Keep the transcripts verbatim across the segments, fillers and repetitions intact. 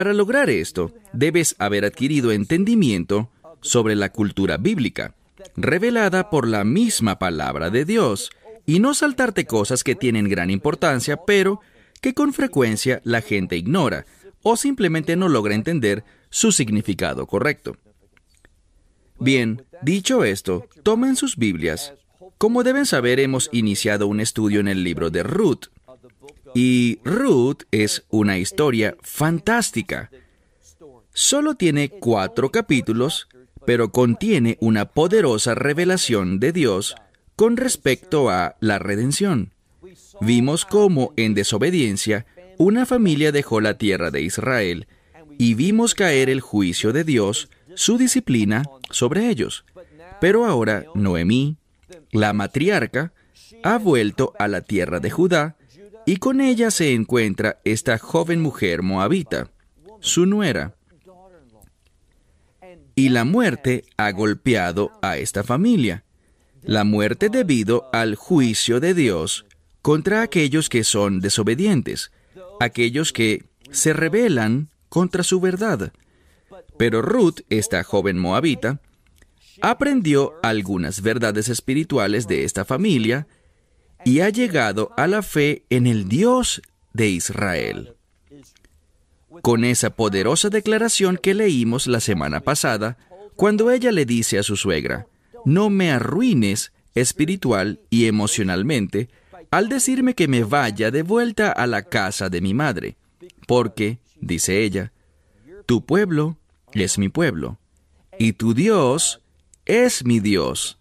Para lograr esto, debes haber adquirido entendimiento sobre la cultura bíblica, revelada por la misma palabra de Dios, y no saltarte cosas que tienen gran importancia, pero que con frecuencia la gente ignora o simplemente no logra entender su significado correcto. Bien, dicho esto, tomen sus Biblias. Como deben saber, hemos iniciado un estudio en el libro de Ruth. Y Ruth es una historia fantástica. Solo tiene cuatro capítulos, pero contiene una poderosa revelación de Dios con respecto a la redención. Vimos cómo, en desobediencia, una familia dejó la tierra de Israel, y vimos caer el juicio de Dios, su disciplina, sobre ellos. Pero ahora Noemí, la matriarca, ha vuelto a la tierra de Judá, y con ella se encuentra esta joven mujer moabita, su nuera. Y la muerte ha golpeado a esta familia. La muerte debido al juicio de Dios contra aquellos que son desobedientes, aquellos que se rebelan contra su verdad. Pero Ruth, esta joven moabita, aprendió algunas verdades espirituales de esta familia y ha llegado a la fe en el Dios de Israel. Con esa poderosa declaración que leímos la semana pasada, cuando ella le dice a su suegra, «No me arruines espiritual y emocionalmente al decirme que me vaya de vuelta a la casa de mi madre, porque, dice ella, tu pueblo es mi pueblo, y tu Dios es mi Dios».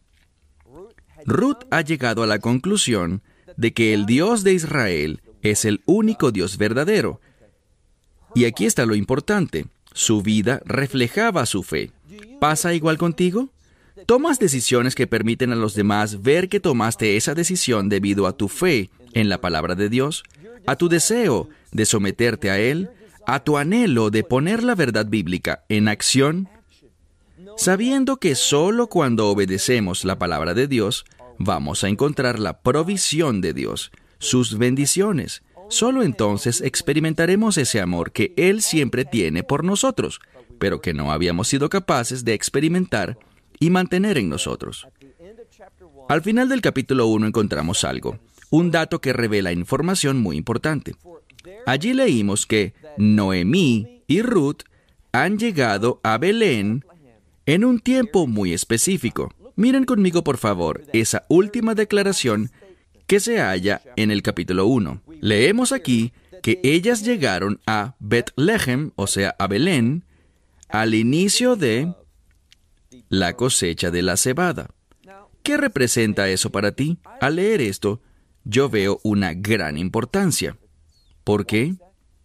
Ruth ha llegado a la conclusión de que el Dios de Israel es el único Dios verdadero. Y aquí está lo importante. Su vida reflejaba su fe. ¿Pasa igual contigo? ¿Tomas decisiones que permiten a los demás ver que tomaste esa decisión debido a tu fe en la palabra de Dios, a tu deseo de someterte a Él, a tu anhelo de poner la verdad bíblica en acción? Sabiendo que solo cuando obedecemos la palabra de Dios, vamos a encontrar la provisión de Dios, sus bendiciones. Solo entonces experimentaremos ese amor que Él siempre tiene por nosotros, pero que no habíamos sido capaces de experimentar y mantener en nosotros. Al final del capítulo uno encontramos algo, un dato que revela información muy importante. Allí leímos que Noemí y Ruth han llegado a Belén en un tiempo muy específico. Miren conmigo, por favor, esa última declaración que se halla en el capítulo uno. Leemos aquí que ellas llegaron a Betlehem, o sea, a Belén, al inicio de la cosecha de la cebada. ¿Qué representa eso para ti? Al leer esto, yo veo una gran importancia. ¿Por qué?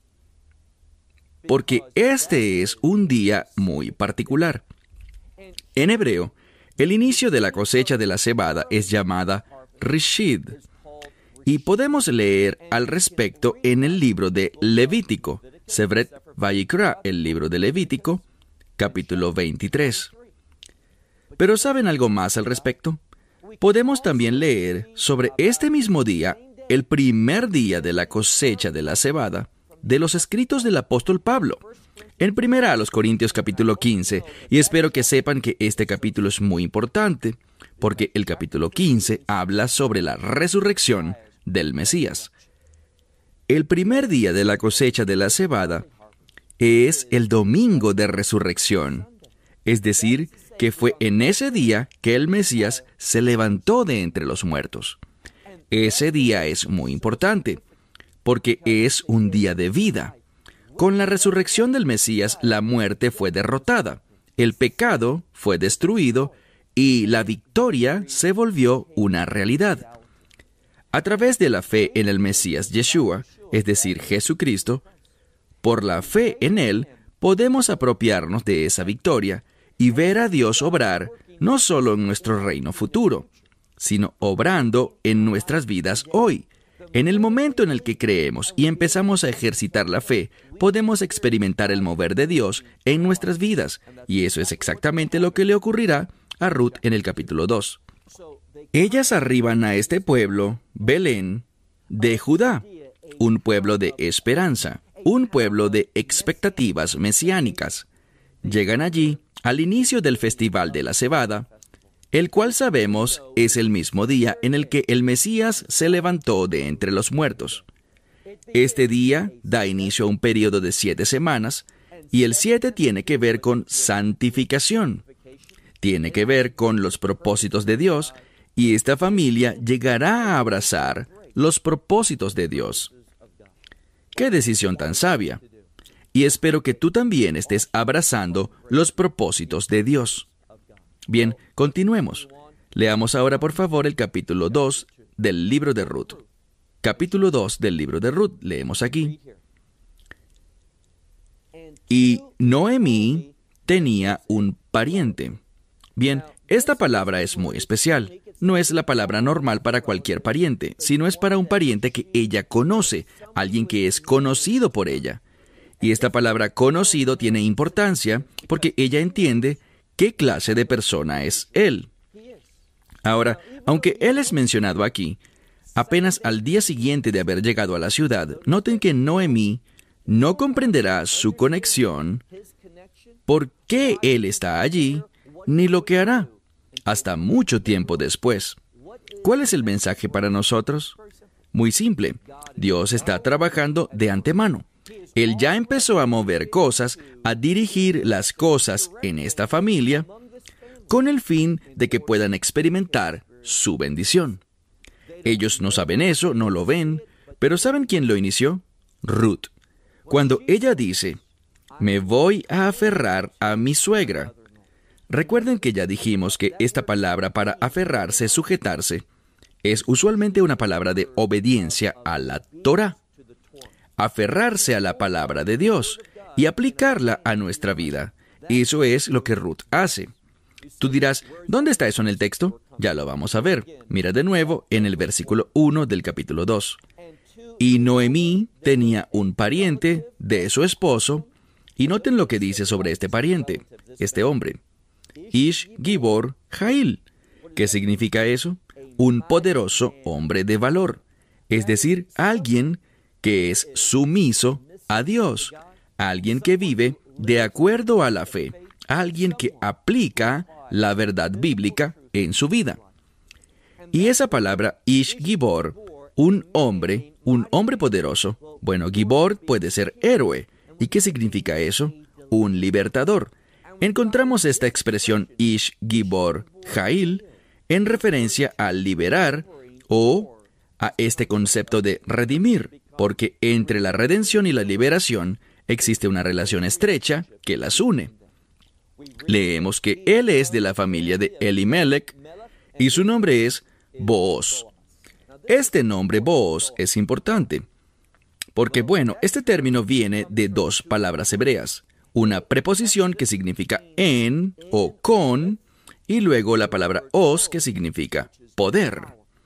Porque este es un día muy particular. En hebreo, el inicio de la cosecha de la cebada es llamada Rishid, y podemos leer al respecto en el libro de Levítico, Sevret Vayikra, el libro de Levítico, capítulo veintitrés. Pero ¿saben algo más al respecto? Podemos también leer sobre este mismo día, el primer día de la cosecha de la cebada, de los escritos del apóstol Pablo, en primera a los Corintios capítulo quince, y espero que sepan que este capítulo es muy importante, porque el capítulo quince habla sobre la resurrección del Mesías. El primer día de la cosecha de la cebada es el domingo de resurrección, es decir, que fue en ese día que el Mesías se levantó de entre los muertos. Ese día es muy importante, porque es un día de vida. Con la resurrección del Mesías, la muerte fue derrotada, el pecado fue destruido y la victoria se volvió una realidad. A través de la fe en el Mesías Yeshua, es decir, Jesucristo, por la fe en Él, podemos apropiarnos de esa victoria y ver a Dios obrar no solo en nuestro reino futuro, sino obrando en nuestras vidas hoy. En el momento en el que creemos y empezamos a ejercitar la fe, podemos experimentar el mover de Dios en nuestras vidas, y eso es exactamente lo que le ocurrirá a Ruth en el capítulo dos. Ellas arriban a este pueblo, Belén, de Judá, un pueblo de esperanza. un pueblo de expectativas mesiánicas. Llegan allí al inicio del Festival de la Cebada, el cual sabemos es el mismo día en el que el Mesías se levantó de entre los muertos. Este día da inicio a un periodo de siete semanas, y el siete tiene que ver con santificación. Tiene que ver con los propósitos de Dios, y esta familia llegará a abrazar los propósitos de Dios. ¡Qué decisión tan sabia! Y espero que tú también estés abrazando los propósitos de Dios. Bien, continuemos. Leamos ahora, por favor, el capítulo dos del libro de Ruth. Capítulo dos del libro de Ruth. Leemos aquí. Y Noemí tenía un pariente. Bien, esta palabra es muy especial. No es la palabra normal para cualquier pariente, sino es para un pariente que ella conoce, alguien que es conocido por ella. Y esta palabra conocido tiene importancia porque ella entiende qué clase de persona es él. Ahora, aunque él es mencionado aquí, apenas al día siguiente de haber llegado a la ciudad, noten que Noemí no comprenderá su conexión, por qué él está allí, ni lo que hará, hasta mucho tiempo después. ¿Cuál es el mensaje para nosotros? Muy simple. Dios está trabajando de antemano. Él ya empezó a mover cosas, a dirigir las cosas en esta familia, con el fin de que puedan experimentar su bendición. Ellos no saben eso, no lo ven, pero ¿saben quién lo inició? Ruth. Cuando ella dice, me voy a aferrar a mi suegra. Recuerden que ya dijimos que esta palabra para aferrarse, sujetarse, es usualmente una palabra de obediencia a la Torá. Aferrarse a la palabra de Dios y aplicarla a nuestra vida. Eso es lo que Ruth hace. Tú dirás, ¿dónde está eso en el texto? Ya lo vamos a ver. Mira de nuevo en el versículo uno del capítulo dos. Y Noemí tenía un pariente de su esposo, y noten lo que dice sobre este pariente, este hombre. Ish Gibor Jail. ¿Qué significa eso? Un poderoso hombre de valor. Es decir, alguien que es sumiso a Dios. Alguien que vive de acuerdo a la fe. Alguien que aplica la verdad bíblica en su vida. Y esa palabra, Ish Gibor, un hombre, un hombre poderoso. Bueno, Gibor puede ser héroe. ¿Y qué significa eso? Un libertador. Encontramos esta expresión Ish Gibor Jail en referencia a liberar o a este concepto de redimir, porque entre la redención y la liberación existe una relación estrecha que las une. Leemos que él es de la familia de Elimelech y su nombre es Booz. Este nombre Booz es importante, porque bueno, este término viene de dos palabras hebreas, una preposición que significa en o con, y luego la palabra os que significa poder.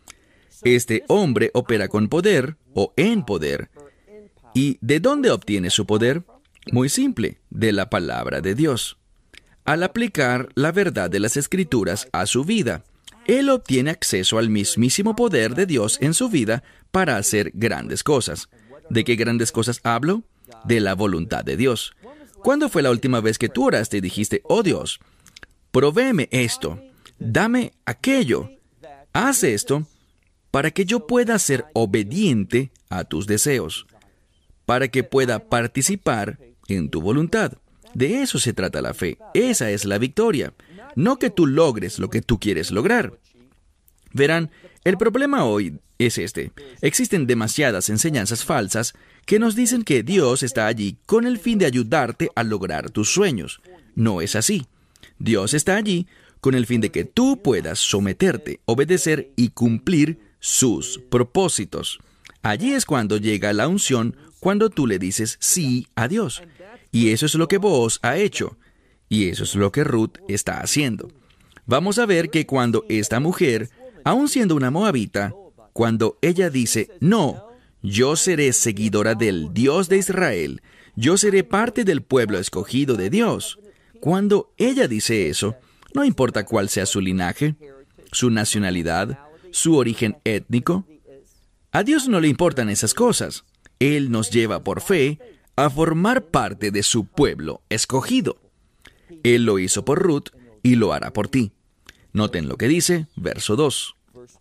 Este hombre opera con poder o en poder. ¿Y de dónde obtiene su poder? Muy simple, de la palabra de Dios. Al aplicar la verdad de las Escrituras a su vida, él obtiene acceso al mismísimo poder de Dios en su vida para hacer grandes cosas. ¿De qué grandes cosas hablo? De la voluntad de Dios. ¿Cuándo fue la última vez que tú oraste y dijiste, oh Dios, provéeme esto, dame aquello, haz esto, para que yo pueda ser obediente a tus deseos, para que pueda participar en tu voluntad? De eso se trata la fe. Esa es la victoria. No que tú logres lo que tú quieres lograr. Verán, el problema hoy es este. Existen demasiadas enseñanzas falsas que nos dicen que Dios está allí con el fin de ayudarte a lograr tus sueños. No es así. Dios está allí con el fin de que tú puedas someterte, obedecer y cumplir sus propósitos. Allí es cuando llega la unción, cuando tú le dices sí a Dios. Y eso es lo que Booz ha hecho. Y eso es lo que Ruth está haciendo. Vamos a ver que cuando esta mujer, aun siendo una moabita, cuando ella dice, no, yo seré seguidora del Dios de Israel, yo seré parte del pueblo escogido de Dios. Cuando ella dice eso, no importa cuál sea su linaje, su nacionalidad, su origen étnico, a Dios no le importan esas cosas. Él nos lleva por fe a formar parte de su pueblo escogido. Él lo hizo por Ruth y lo hará por ti. Noten lo que dice, verso dos.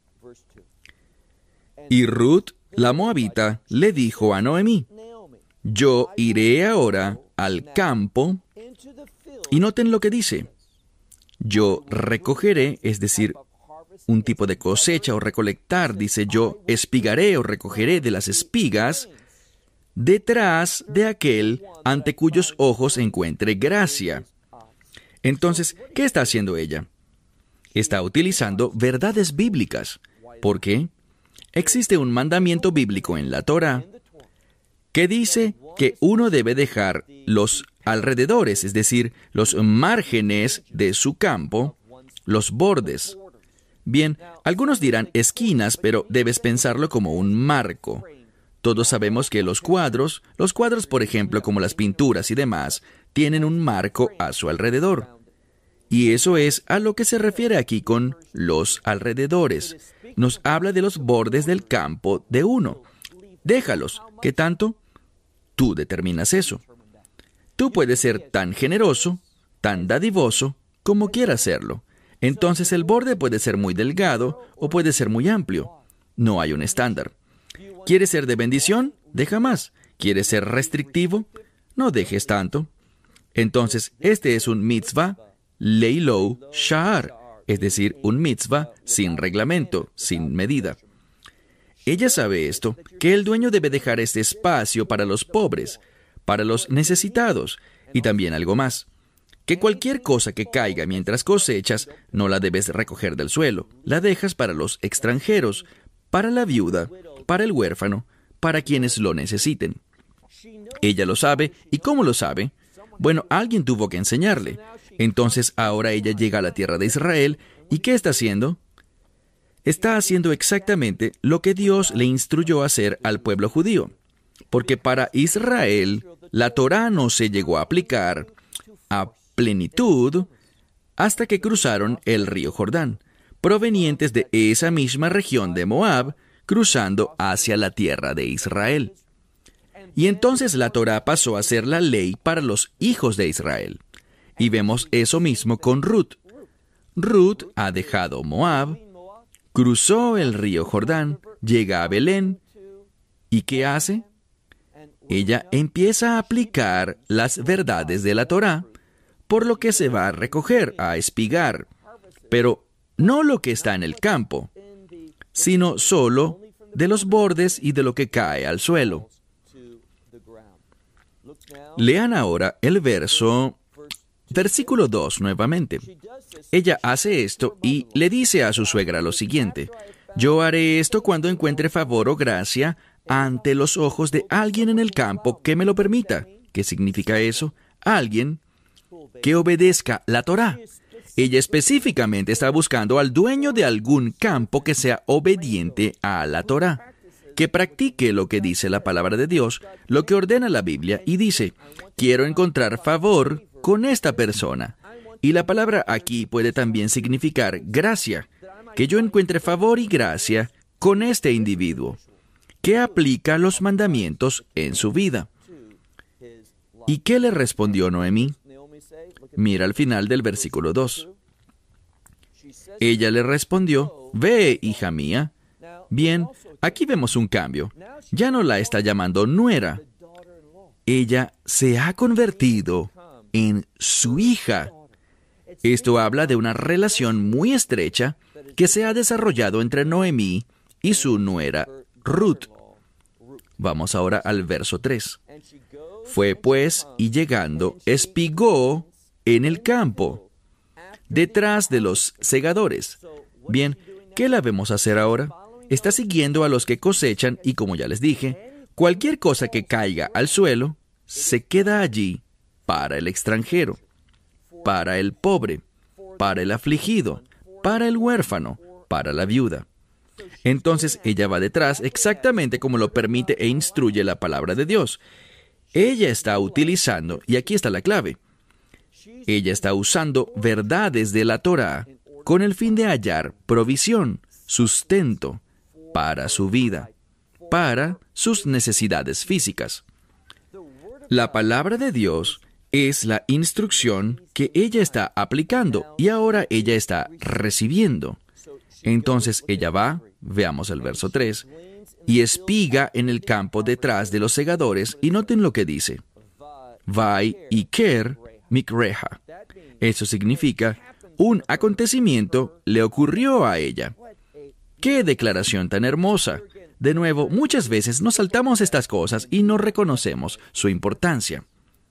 Y Ruth, la moabita, le dijo a Noemí, yo iré ahora al campo, y noten lo que dice, yo recogeré, es decir, un tipo de cosecha o recolectar, dice yo espigaré o recogeré de las espigas, detrás de aquel ante cuyos ojos encuentre gracia. Entonces, ¿qué está haciendo ella? Está utilizando verdades bíblicas. ¿Por qué? Existe un mandamiento bíblico en la Torá que dice que uno debe dejar los alrededores, es decir, los márgenes de su campo, los bordes. Bien, algunos dirán esquinas, pero debes pensarlo como un marco. Todos sabemos que los cuadros, los cuadros, por ejemplo, como las pinturas y demás, tienen un marco a su alrededor. Y eso es a lo que se refiere aquí con los alrededores. Nos habla de los bordes del campo de uno. Déjalos. ¿Qué tanto? Tú determinas eso. Tú puedes ser tan generoso, tan dadivoso, como quieras serlo. Entonces el borde puede ser muy delgado o puede ser muy amplio. No hay un estándar. ¿Quieres ser de bendición? Deja más. ¿Quieres ser restrictivo? No dejes tanto. Entonces, este es un mitzvah leilou sha'ar, es decir, un mitzvah sin reglamento, sin medida. Ella sabe esto, que el dueño debe dejar este espacio para los pobres, para los necesitados, y también algo más. Que cualquier cosa que caiga mientras cosechas, no la debes recoger del suelo. La dejas para los extranjeros, para la viuda, para el huérfano, para quienes lo necesiten. Ella lo sabe, ¿y cómo lo sabe? Bueno, alguien tuvo que enseñarle. Entonces ahora ella llega a la tierra de Israel, ¿y qué está haciendo? Está haciendo exactamente lo que Dios le instruyó a hacer al pueblo judío. Porque para Israel, la Torá no se llegó a aplicar a plenitud hasta que cruzaron el río Jordán, provenientes de esa misma región de Moab, cruzando hacia la tierra de Israel. Y entonces la Torá pasó a ser la ley para los hijos de Israel. Y vemos eso mismo con Ruth. Ruth ha dejado Moab, cruzó el río Jordán, llega a Belén, ¿y qué hace? Ella empieza a aplicar las verdades de la Torá, por lo que se va a recoger, a espigar, pero no lo que está en el campo, sino solo de los bordes y de lo que cae al suelo. Lean ahora el verso, versículo dos nuevamente. Ella hace esto y le dice a su suegra lo siguiente: yo haré esto cuando encuentre favor o gracia ante los ojos de alguien en el campo que me lo permita. ¿Qué significa eso? Alguien que obedezca la Torá. Ella específicamente está buscando al dueño de algún campo que sea obediente a la Torá, que practique lo que dice la palabra de Dios, lo que ordena la Biblia, y dice, quiero encontrar favor con esta persona. Y la palabra aquí puede también significar gracia, que yo encuentre favor y gracia con este individuo, que aplica los mandamientos en su vida. ¿Y qué le respondió Noemí? Mira al final del versículo dos. Ella le respondió, ve, hija mía. Bien, aquí vemos un cambio. Ya no la está llamando nuera. Ella se ha convertido en su hija. Esto habla de una relación muy estrecha que se ha desarrollado entre Noemí y su nuera Ruth. Vamos ahora al verso tres. Fue pues, y llegando, espigó en el campo, detrás de los segadores. Bien, ¿qué la vemos hacer ahora? Está siguiendo a los que cosechan y, como ya les dije, cualquier cosa que caiga al suelo se queda allí para el extranjero, para el pobre, para el afligido, para el huérfano, para la viuda. Entonces ella va detrás exactamente como lo permite e instruye la palabra de Dios. Ella está utilizando, y aquí está la clave, ella está usando verdades de la Torá con el fin de hallar provisión, sustento para su vida, para sus necesidades físicas. La palabra de Dios es la instrucción que ella está aplicando y ahora ella está recibiendo. Entonces ella va, veamos el verso tres, y espiga en el campo detrás de los segadores, y noten lo que dice. Vai y ker mikreha. Eso significa, un acontecimiento le ocurrió a ella. ¡Qué declaración tan hermosa! De nuevo, muchas veces nos saltamos estas cosas y no reconocemos su importancia.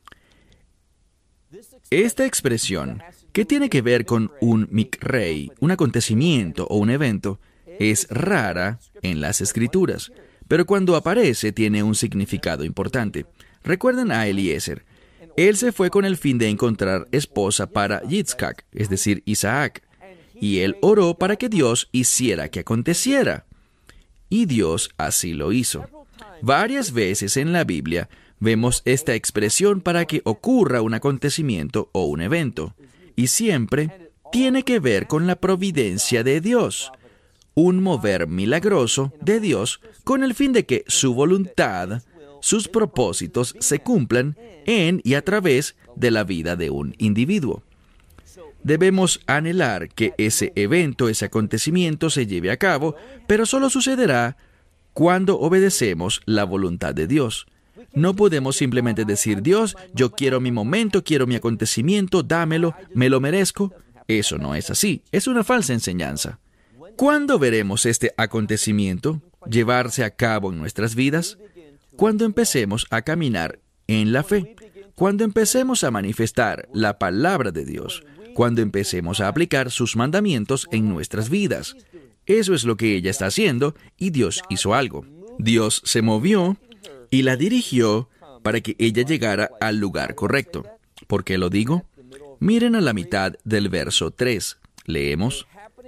Esta expresión, que tiene que ver con un mikrei, un acontecimiento o un evento, es rara en las Escrituras, pero cuando aparece tiene un significado importante. Recuerden a Eliezer. Él se fue con el fin de encontrar esposa para Yitzhak, es decir, Isaac, y él oró para que Dios hiciera que aconteciera. Y Dios así lo hizo. Varias veces en la Biblia vemos esta expresión para que ocurra un acontecimiento o un evento, y siempre tiene que ver con la providencia de Dios, un mover milagroso de Dios con el fin de que su voluntad, sus propósitos se cumplan en y a través de la vida de un individuo. Debemos anhelar que ese evento, ese acontecimiento se lleve a cabo, pero solo sucederá cuando obedecemos la voluntad de Dios. No podemos simplemente decir, Dios, yo quiero mi momento, quiero mi acontecimiento, dámelo, me lo merezco. Eso no es así, es una falsa enseñanza. ¿Cuándo veremos este acontecimiento llevarse a cabo en nuestras vidas? Cuando empecemos a caminar en la fe, cuando empecemos a manifestar la palabra de Dios, cuando empecemos a aplicar sus mandamientos en nuestras vidas. Eso es lo que ella está haciendo, y Dios hizo algo. Dios se movió y la dirigió para que ella llegara al lugar correcto. ¿Por qué lo digo? Miren a la mitad del verso tres. Leemos.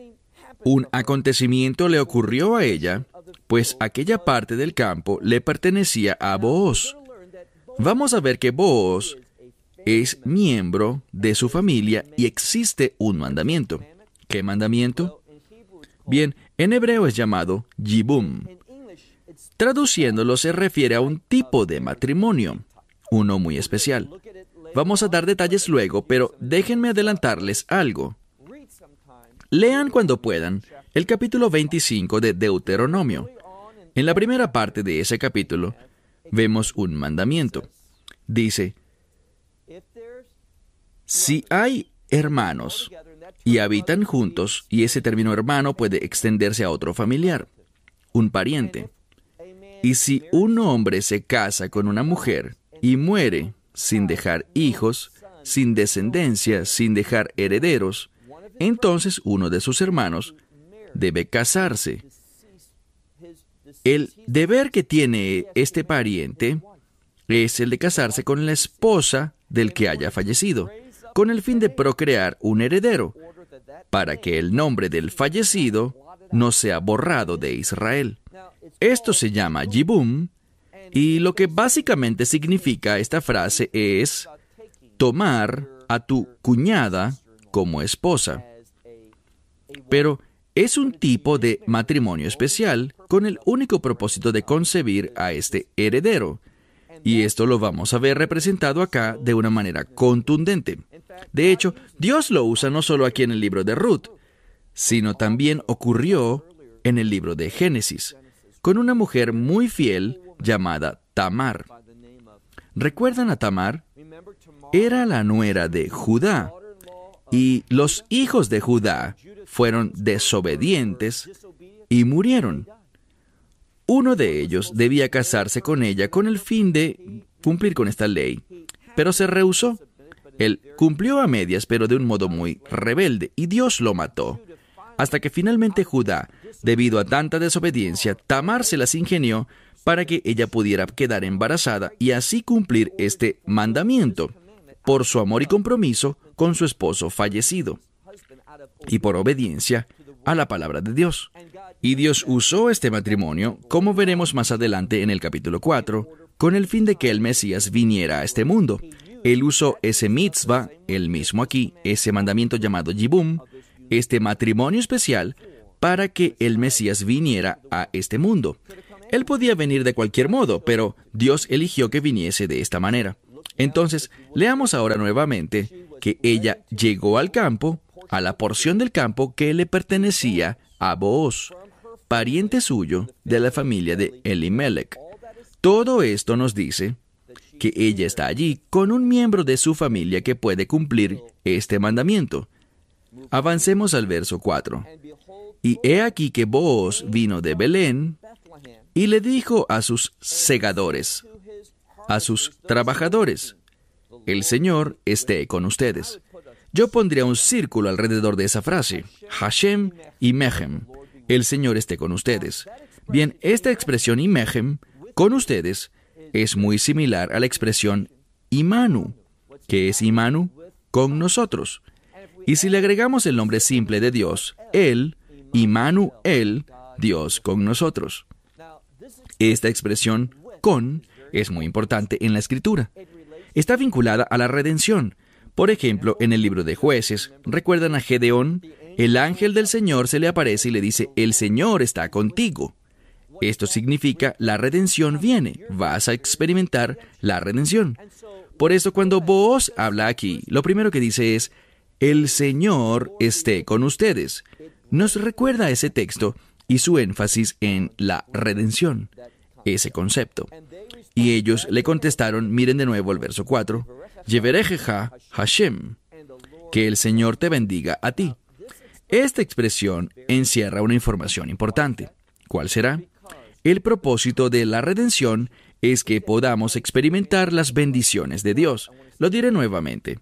Un acontecimiento le ocurrió a ella, pues aquella parte del campo le pertenecía a Booz. Vamos a ver que Booz es miembro de su familia y existe un mandamiento. ¿Qué mandamiento? Bien, en hebreo es llamado yibum. Traduciéndolo se refiere a un tipo de matrimonio, uno muy especial. Vamos a dar detalles luego, pero déjenme adelantarles algo. Lean cuando puedan el capítulo veinticinco de Deuteronomio. En la primera parte de ese capítulo vemos un mandamiento. Dice, si hay hermanos y habitan juntos, y ese término hermano puede extenderse a otro familiar, un pariente, y si un hombre se casa con una mujer y muere sin dejar hijos, sin descendencia, sin dejar herederos, entonces uno de sus hermanos debe casarse. El deber que tiene este pariente es el de casarse con la esposa del que haya fallecido, con el fin de procrear un heredero, para que el nombre del fallecido no sea borrado de Israel. Esto se llama yibum, y lo que básicamente significa esta frase es tomar a tu cuñada como esposa. Pero es un tipo de matrimonio especial con el único propósito de concebir a este heredero. Y esto lo vamos a ver representado acá de una manera contundente. De hecho, Dios lo usa no solo aquí en el libro de Ruth, sino también ocurrió en el libro de Génesis, con una mujer muy fiel llamada Tamar. ¿Recuerdan a Tamar? Era la nuera de Judá, y los hijos de Judá fueron desobedientes y murieron. Uno de ellos debía casarse con ella con el fin de cumplir con esta ley, pero se rehusó. Él cumplió a medias, pero de un modo muy rebelde, y Dios lo mató. Hasta que finalmente Judá, debido a tanta desobediencia, Tamar se las ingenió para que ella pudiera quedar embarazada y así cumplir este mandamiento, por su amor y compromiso con su esposo fallecido, y por obediencia a la palabra de Dios. Y Dios usó este matrimonio, como veremos más adelante en el capítulo cuatro, con el fin de que el Mesías viniera a este mundo. Él usó ese mitzvah, el mismo aquí, ese mandamiento llamado yibum, este matrimonio especial, para que el Mesías viniera a este mundo. Él podía venir de cualquier modo, pero Dios eligió que viniese de esta manera. Entonces, leamos ahora nuevamente que ella llegó al campo, a la porción del campo que le pertenecía a Booz, pariente suyo de la familia de Elimelech. Todo esto nos dice que ella está allí con un miembro de su familia que puede cumplir este mandamiento. Avancemos al verso cuatro. Y he aquí que Booz vino de Belén y le dijo a sus segadores, a sus trabajadores, el Señor esté con ustedes. Yo pondría un círculo alrededor de esa frase, Hashem y Mechem, el Señor esté con ustedes. Bien, esta expresión Imechem, con ustedes, es muy similar a la expresión Imanu, que es Imanu, con nosotros. Y si le agregamos el nombre simple de Dios, Él, Imanu, Él, Dios con nosotros. Esta expresión, con, es muy importante en la Escritura. Está vinculada a la redención. Por ejemplo, en el libro de Jueces, ¿recuerdan a Gedeón? El ángel del Señor se le aparece y le dice, el Señor está contigo. Esto significa, la redención viene, vas a experimentar la redención. Por eso cuando Booz habla aquí, lo primero que dice es, el Señor esté con ustedes. Nos recuerda ese texto y su énfasis en la redención, ese concepto. Y ellos le contestaron, miren de nuevo el verso cuatro, Yeverejeja Hashem, que el Señor te bendiga a ti. Esta expresión encierra una información importante. ¿Cuál será? El propósito de la redención es que podamos experimentar las bendiciones de Dios. Lo diré nuevamente.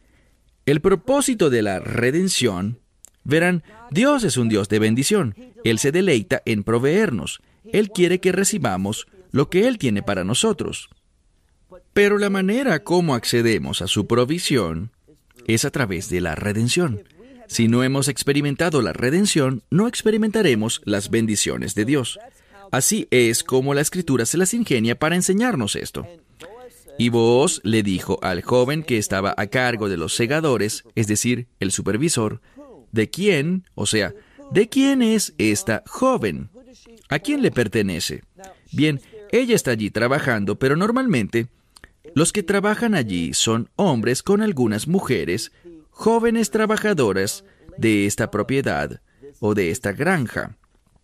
El propósito de la redención, verán, Dios es un Dios de bendición. Él se deleita en proveernos. Él quiere que recibamos lo que Él tiene para nosotros. Pero la manera como accedemos a su provisión es a través de la redención. Si no hemos experimentado la redención, no experimentaremos las bendiciones de Dios. Así es como la Escritura se las ingenia para enseñarnos esto. Y Booz le dijo al joven que estaba a cargo de los segadores, es decir, el supervisor, ¿de quién, o sea, de quién es esta joven? ¿A quién le pertenece? Bien, ella está allí trabajando, pero normalmente los que trabajan allí son hombres con algunas mujeres, jóvenes trabajadoras de esta propiedad o de esta granja.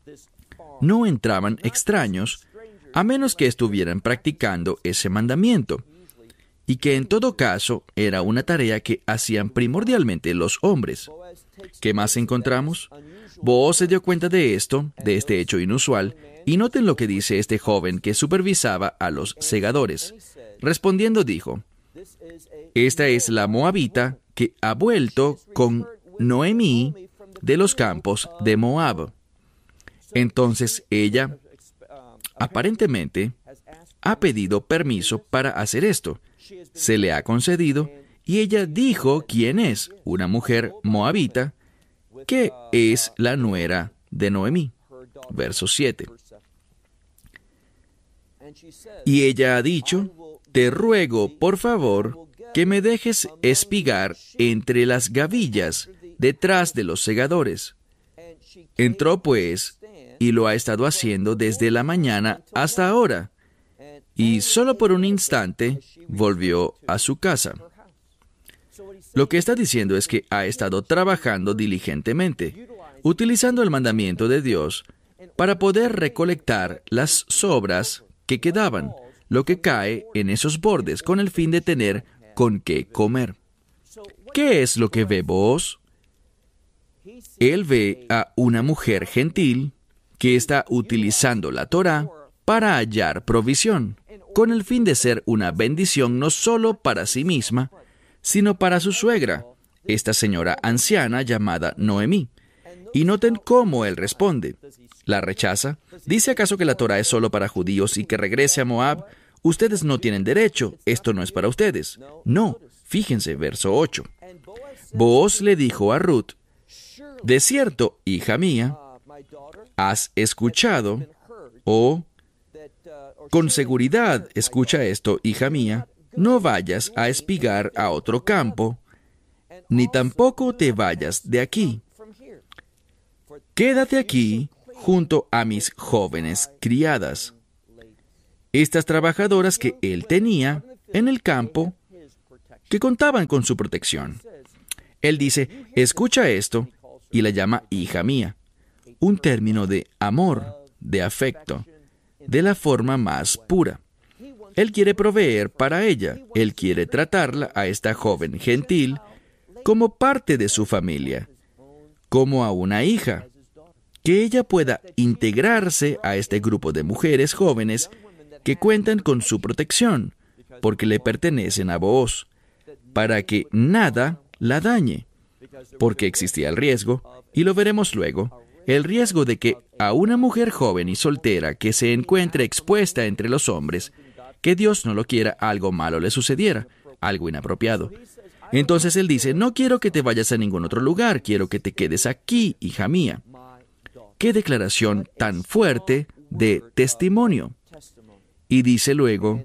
No entraban extraños a menos que estuvieran practicando ese mandamiento, y que en todo caso era una tarea que hacían primordialmente los hombres. ¿Qué más encontramos? Booz se dio cuenta de esto, de este hecho inusual, y noten lo que dice este joven que supervisaba a los segadores. Respondiendo dijo, esta es la moabita que ha vuelto con Noemí de los campos de Moab. Entonces ella, aparentemente, ha pedido permiso para hacer esto. Se le ha concedido, y ella dijo quién es, una mujer moabita, que es la nuera de Noemí. Verso siete. Y ella ha dicho, te ruego, por favor, que me dejes espigar entre las gavillas detrás de los segadores. Entró pues, y lo ha estado haciendo desde la mañana hasta ahora, y solo por un instante volvió a su casa. Lo que está diciendo es que ha estado trabajando diligentemente, utilizando el mandamiento de Dios para poder recolectar las sobras que quedaban, lo que cae en esos bordes, con el fin de tener con qué comer. ¿Qué es lo que ve Booz? Él ve a una mujer gentil que está utilizando la Torá para hallar provisión, con el fin de ser una bendición no solo para sí misma, sino para su suegra, esta señora anciana llamada Noemí. Y noten cómo él responde. ¿La rechaza? ¿Dice acaso que la Torá es solo para judíos y que regrese a Moab? Ustedes no tienen derecho, esto no es para ustedes. No, fíjense, verso ocho. Booz le dijo a Ruth, de cierto, hija mía, has escuchado, o con seguridad, escucha esto, hija mía, no vayas a espigar a otro campo, ni tampoco te vayas de aquí. Quédate aquí junto a mis jóvenes criadas. Estas trabajadoras que él tenía en el campo, que contaban con su protección. Él dice, escucha esto, y la llama hija mía, un término de amor, de afecto, de la forma más pura. Él quiere proveer para ella, él quiere tratarla a esta joven gentil como parte de su familia, como a una hija, que ella pueda integrarse a este grupo de mujeres jóvenes que cuentan con su protección, porque le pertenecen a Booz, para que nada la dañe, porque existía el riesgo, y lo veremos luego, el riesgo de que a una mujer joven y soltera que se encuentre expuesta entre los hombres, que Dios no lo quiera, algo malo le sucediera, algo inapropiado. Entonces él dice, no quiero que te vayas a ningún otro lugar, quiero que te quedes aquí, hija mía. ¡Qué declaración tan fuerte de testimonio! Y dice luego,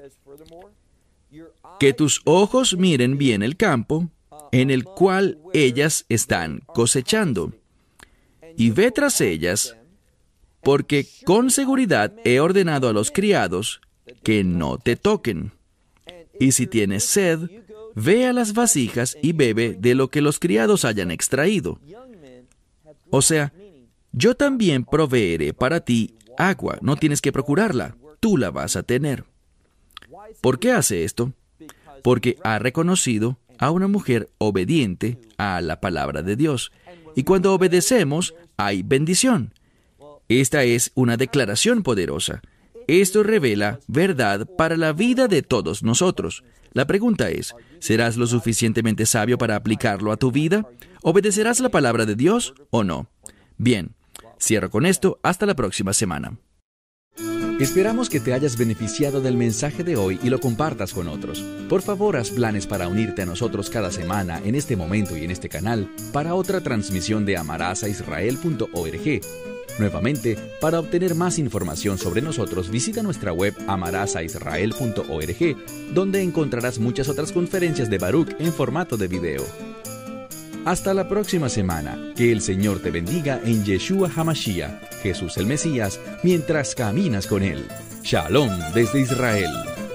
que tus ojos miren bien el campo en el cual ellas están cosechando, y ve tras ellas, porque con seguridad he ordenado a los criados que no te toquen. Y si tienes sed, ve a las vasijas y bebe de lo que los criados hayan extraído. O sea, yo también proveeré para ti agua, no tienes que procurarla, tú la vas a tener. ¿Por qué hace esto? Porque ha reconocido a una mujer obediente a la palabra de Dios. Y cuando obedecemos, hay bendición. Esta es una declaración poderosa. Esto revela verdad para la vida de todos nosotros. La pregunta es, ¿serás lo suficientemente sabio para aplicarlo a tu vida? ¿Obedecerás la palabra de Dios o no? Bien, cierro con esto. Hasta la próxima semana. Esperamos que te hayas beneficiado del mensaje de hoy y lo compartas con otros. Por favor, haz planes para unirte a nosotros cada semana en este momento y en este canal para otra transmisión de amarás a israel punto org. Nuevamente, para obtener más información sobre nosotros, visita nuestra web amarás a israel punto org, donde encontrarás muchas otras conferencias de Baruch en formato de video. Hasta la próxima semana. Que el Señor te bendiga en Yeshua HaMashiach, Jesús el Mesías, mientras caminas con Él. Shalom desde Israel.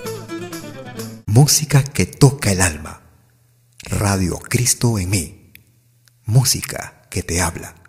Música que toca el alma. Radio Cristo en mí. Música que te habla.